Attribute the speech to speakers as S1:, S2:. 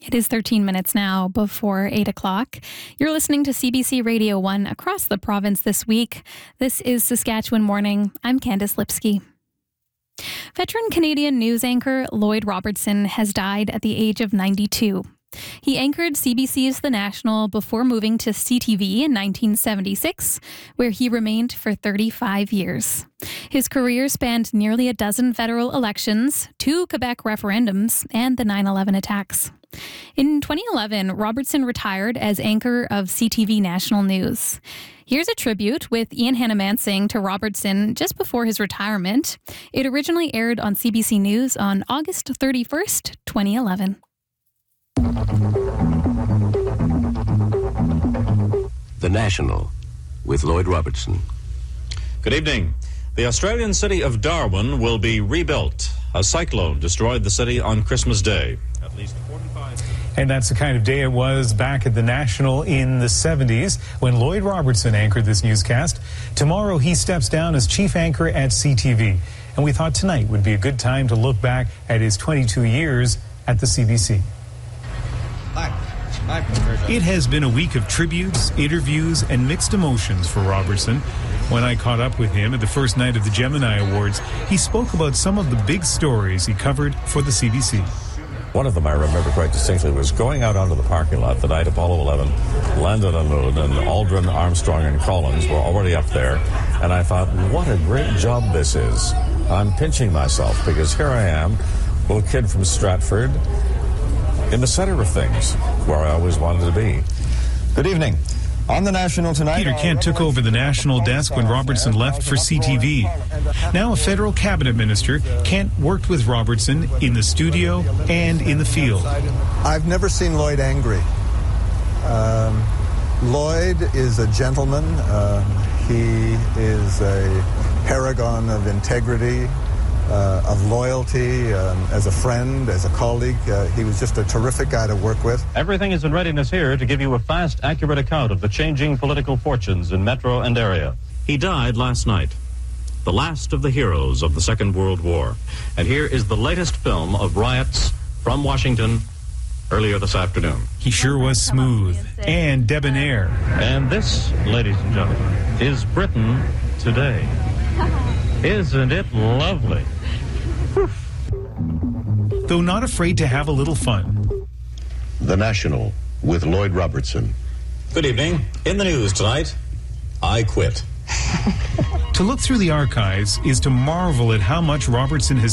S1: It is 13 minutes now before 8 o'clock. You're listening to CBC Radio 1 across the province this week. This is Saskatchewan Morning. I'm Candice Lipsky. Veteran Canadian news anchor Lloyd Robertson has died at the age of 92. He anchored CBC's The National before moving to CTV in 1976, where he remained for 35 years. His career spanned nearly a dozen federal elections, 2 Quebec referendums, and the 9/11 attacks. In 2011, Robertson retired as anchor of CTV National News. Here's a tribute with Ian Hannah-Mansing to Robertson just before his retirement. It originally aired on CBC News on August 31st, 2011.
S2: The National with Lloyd Robertson.
S3: Good evening. The Australian city of Darwin will be rebuilt. A cyclone destroyed the city on Christmas Day. At least 45...
S4: And that's the kind of day it was back at the National in the 70s when Lloyd Robertson anchored this newscast. Tomorrow he steps down as chief anchor at CTV. And we thought tonight would be a good time to look back at his 22 years at the CBC. It has been a week of tributes, interviews, and mixed emotions for Robertson. When I caught up with him at the first night of the Gemini Awards, he spoke about some of the big stories he covered for the CBC.
S5: One of them I remember quite distinctly was going out onto the parking lot the night Apollo 11 landed on the moon, and Aldrin, Armstrong, and Collins were already up there. And I thought, what a great job this is. I'm pinching myself because here I am, little kid from Stratford, in the center of things, where I always wanted to be.
S6: Good evening. On the National tonight...
S4: Peter Kent took over the National desk when Robertson left for CTV. Now a federal cabinet minister, Kent worked with Robertson in the studio and in the field.
S6: I've never seen Lloyd angry. Lloyd is a gentleman. He is a paragon of integrity, of loyalty, as a friend, as a colleague. He was just a terrific guy to work with.
S3: Everything is in readiness here to give you a fast, accurate account of the changing political fortunes in Metro and area. He died last night, the last of the heroes of the Second World War. And here is the latest film of riots from Washington earlier this afternoon.
S4: He sure was smooth and debonair.
S3: And this, ladies and gentlemen, is Britain today. Isn't it lovely?
S4: Though not afraid to have a little fun.
S2: The National with Lloyd Robertson.
S3: Good evening. In the news tonight, I quit.
S4: To look through the archives is to marvel at how much Robertson has